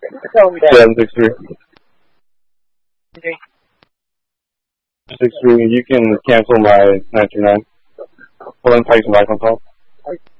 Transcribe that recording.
763. 63, you can cancel my 929. Pull in Pikes and back on top.